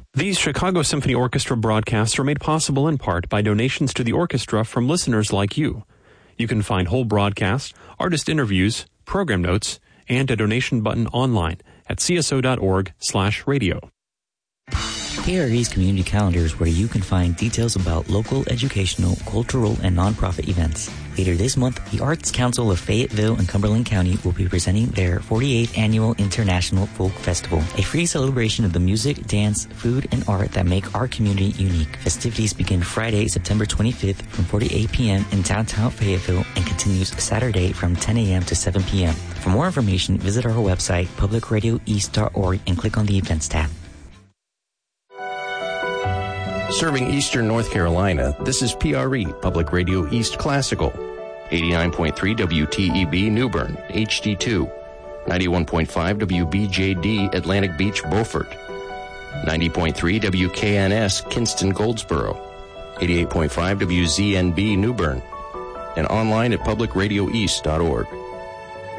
These Chicago Symphony Orchestra broadcasts are made possible in part by donations to the orchestra from listeners like you. You can find whole broadcasts, artist interviews, program notes, and a donation button online at cso.org/radio. KRE's community calendar is where you can find details about local, educational, cultural, and nonprofit events. Later this month, the Arts Council of Fayetteville and Cumberland County will be presenting their 48th Annual International Folk Festival, a free celebration of the music, dance, food, and art that make our community unique. Festivities begin Friday, September 25th from 4 to 8 p.m. in downtown Fayetteville and continues Saturday from 10 a.m. to 7 p.m. For more information, visit our website, publicradioeast.org, and click on the Events tab. Serving Eastern North Carolina, this is PRE, Public Radio East Classical. 89.3 WTEB New Bern, HD2. 91.5 WBJD Atlantic Beach, Beaufort. 90.3 WKNS Kinston, Goldsboro. 88.5 WZNB New Bern. And online at publicradioeast.org.